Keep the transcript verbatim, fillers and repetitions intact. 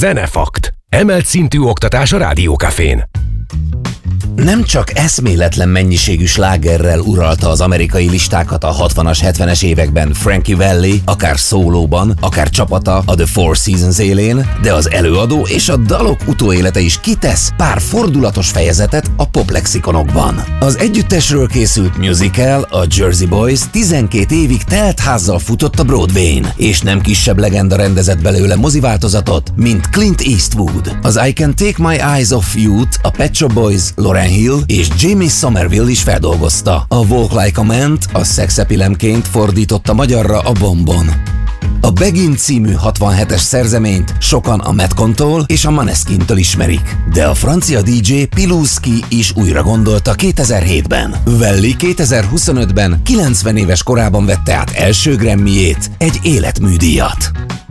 Zenefakt. Emelt szintű oktatás a Rádió Cafén. Nem csak eszméletlen mennyiségű slágerrel uralta az amerikai listákat a hatvanas, hetvenes években Frankie Valli, akár szólóban, akár csapata a The Four Seasons élén, de az előadó és a dalok utóélete is kitesz pár fordulatos fejezetet a poplexikonokban. Az együttesről készült musical, a Jersey Boys tizenkét évig telt házzal futott a Broadwayn, és nem kisebb legenda rendezett belőle moziváltozatot, mint Clint Eastwood. Az I Can Take My Eyes Off You-t a Pet Shop Boys, Lauryn Hill és Jimmy Somerville is feldolgozta. A Walk Like a Man-t a szexepilemként fordította magyarra a Bombon. A Begin című hatvanhetes szerzeményt sokan a Metcontól és a Måneskin-től ismerik, de a francia dé dzsé Piluski is újra gondolta kétezer-hétben. Valli kétezer-huszonötben kilencven éves korában vette át első Grammyjét, egy életműdíjat.